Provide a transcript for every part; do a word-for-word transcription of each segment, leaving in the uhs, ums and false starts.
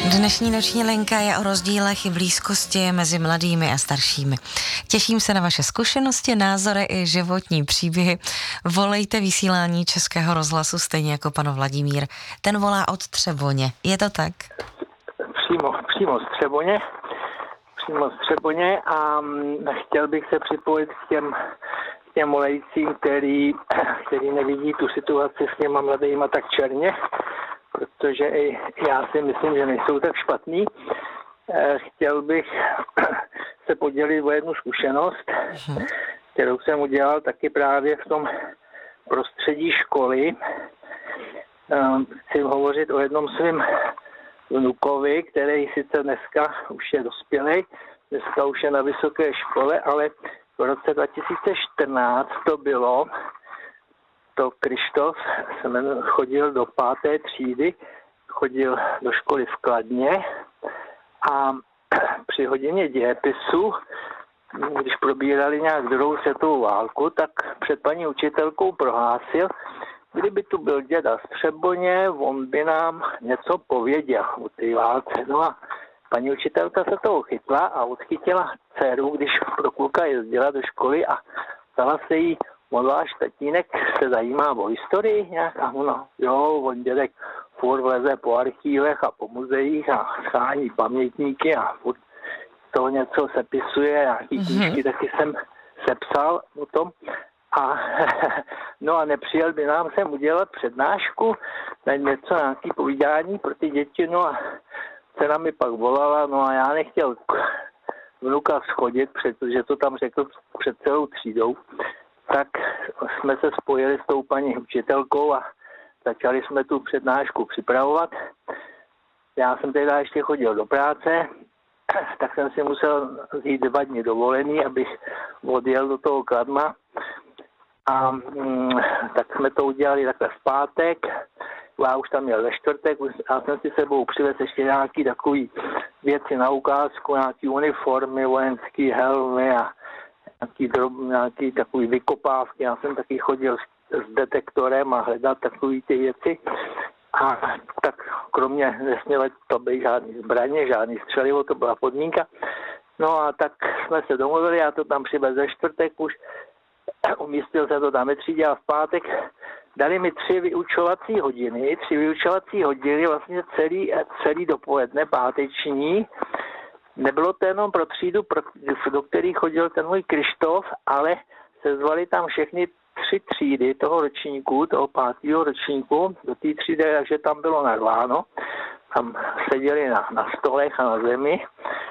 Dnešní noční linka je o rozdílech i blízkosti mezi mladými a staršími. Těším se na vaše zkušenosti, názory i životní příběhy. Volejte vysílání Českého rozhlasu stejně jako pan Vladimír. Ten volá od Třeboně. Je to tak? Přímo, přímo z Třeboně. Přímo z Třeboně a chtěl bych se připojit k těm, k těm volajícím, který, který nevidí tu situaci s těma mladýma tak černě, protože i já si myslím, že nejsou tak špatný. Chtěl bych se podělit o jednu zkušenost, kterou jsem udělal taky právě v tom prostředí školy. Chci hovořit o jednom svým vnukovi, který sice dneska už je dospělý, dneska už je na vysoké škole, ale v roce dva tisíce čtrnáct to bylo, to Krištof se chodil do páté třídy, chodil do školy v Kladně a při hodině dějepisu, když probírali nějak druhou světovou válku, tak před paní učitelkou prohlásil, kdyby tu byl děda z Třeboně, on by nám něco pověděl o té válce. No a paní učitelka se toho chytla a odchytila dceru, když pro kluka jezdila do školy a stala se jí, on váš tatínek se zajímá o historii nějak a ono, jo, on dědek furt vleze po archívech a po muzeích a schání pamětníky a furt toho něco sepisuje, nějaký knížky taky jsem sepsal o tom. A, no a nepřijel by nám sem udělat přednášku na něco, nějaký povídání pro ty děti, no a dcera mi pak volala, no a já nechtěl vnuka schodit, protože to tam řekl před celou třídou, tak jsme se spojili s tou paní učitelkou a začali jsme tu přednášku připravovat. Já jsem teda ještě chodil do práce, tak jsem si musel vzít dva dny dovolený, abych odjel do toho Kladna. A mm, tak jsme to udělali takhle v pátek, já už tam měl ve čtvrtek, já jsem si sebou přivez ještě nějaký takový věci na ukázku, nějaký uniformy, vojenský helmy a nějaký, drob, nějaký takový vykopávky. Já jsem taky chodil s, s detektorem a hledat takový ty věci. A tak kromě nesmělo to být žádný zbraně, žádný střelivo, to byla podmínka. No a tak jsme se domluvili, já to tam přivez ve čtvrtek už, umístil se to tam ve třídě a v pátek dali mi tři vyučovací hodiny, tři vyučovací hodiny, vlastně celý, celý dopoledne páteční. Nebylo to jenom pro třídu, pro, do který chodil ten můj Krištof, ale se zvali tam všechny tři třídy toho ročníku, toho pátého ročníku, do té třídy, takže tam bylo narváno. Tam seděli na, na stolech a na zemi.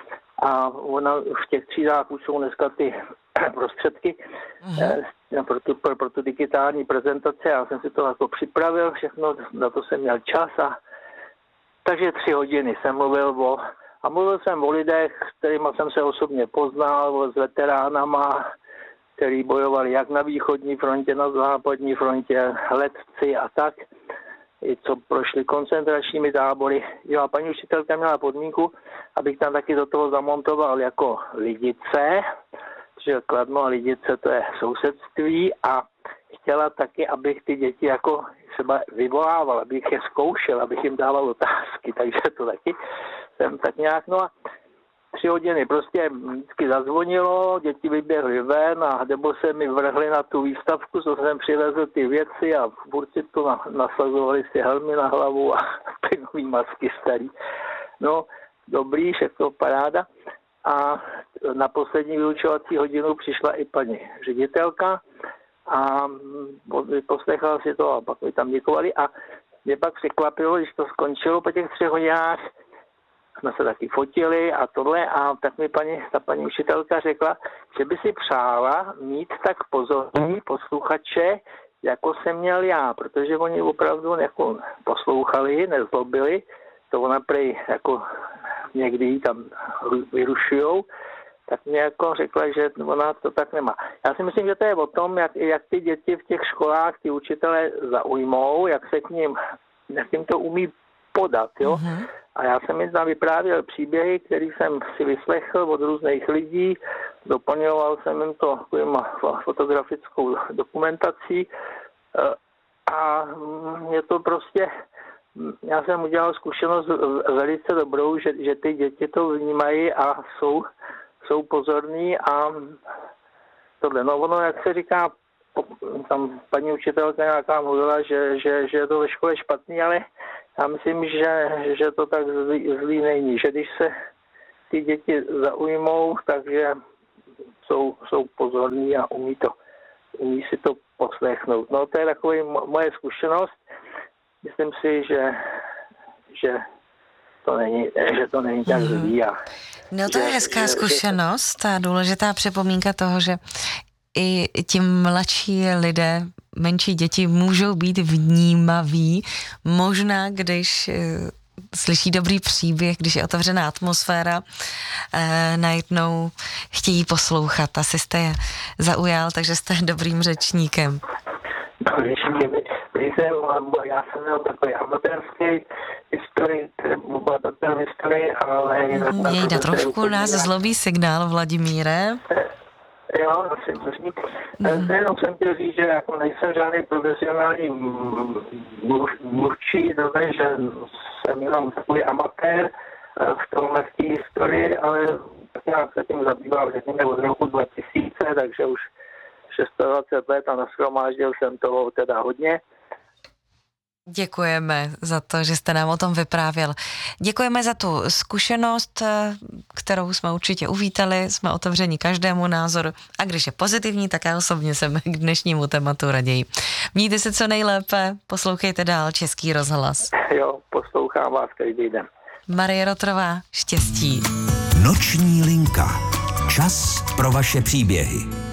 A ona, v těch třídách už jsou dneska ty prostředky mm-hmm. pro, tu, pro, pro tu digitální prezentaci. Já jsem si to jako připravil, všechno, na to jsem měl čas. A, takže tři hodiny jsem mluvil o, a mluvil jsem o lidech, s kterými jsem se osobně poznal, s veteránama, který bojovali jak na východní frontě, na západní frontě, letci a tak, i co prošli koncentračními tábory. Jo, a paní učitelka měla podmínku, abych tam taky do toho zamontoval jako Lidice, že Kladno a Lidice to je sousedství a chtěla taky, abych ty děti jako třeba vyvolával, abych je zkoušel, abych jim dával otázky, takže to taky jsem tak nějak, no a tři hodiny prostě vždycky zazvonilo, děti vyběhly ven a nebo se mi vrhli na tu výstavku, co jsem přivezl ty věci a furt si to nasazovali si helmy na hlavu a plynový masky starý. No, dobrý, všechno paráda. A na poslední vyučovací hodinu přišla i paní ředitelka a poslechla si to a pak mi tam děkovali a mě pak překvapilo, když to skončilo po těch třech hodinách, jsme se taky fotili a tohle a tak mi paní, ta paní učitelka řekla, že by si přála mít tak pozorní posluchače, jako jsem měl já, protože oni opravdu jako poslouchali, nezlobili, to ona prej jako někdy tam vyrušujou, tak mě jako řekla, že ona to tak nemá. Já si myslím, že to je o tom, jak, jak ty děti v těch školách, ty učitelé zaujmou, jak se k ním, jak jim to umí podat, jo. Mm-hmm. A já jsem jim tam vyprávěl příběhy, které jsem si vyslechl od různých lidí, doplňoval jsem jim to fotografickou dokumentací a je to prostě já jsem udělal zkušenost velice dobrou, že, že ty děti to vnímají a jsou, jsou pozorní a tohle. No ono, jak se říká, tam paní učitelka nějaká mluvila, že, že, že je to ve škole špatný, ale já myslím, že, že to tak zlý, zlý není. Že když se ty děti zaujmou, takže jsou, jsou pozorní a umí, to, umí si to poslechnout. No to je taková moje zkušenost. Myslím si, že, že, to, není, že to není tak zlý. A no to že, je hezká že, zkušenost a důležitá připomínka toho, že i ti mladší lidé, menší děti můžou být vnímaví, možná když slyší dobrý příběh, když je otevřená atmosféra, eh, najednou chtějí poslouchat. Asi jste je zaujal, takže jste dobrým řečníkem. No, když mě, když jsem, já jsem měl takový amatérský historii, historii, ale... Jej, na trošku nás zlobí signál, Vladimíre. Jo, jsem řečník. Mm. Jenom jsem chtěl říct, že jako nejsem žádný profesionální mluvčí, že jsem jenom takový amatér v tomhle v té historii, ale já se tím zabývám, řekněme, od roku dva tisíce, takže už dvacet šest let a nashromáždil jsem toho teda hodně. Děkujeme za to, že jste nám o tom vyprávěl. Děkujeme za tu zkušenost, kterou jsme určitě uvítali, jsme otevřeni každému názoru a když je pozitivní, tak já osobně jsem k dnešnímu tématu raději. Mějte se co nejlépe, poslouchejte dál Český rozhlas. Jo, poslouchám vás každý den. Marie Rotrová, štěstí. Noční linka. Čas pro vaše příběhy.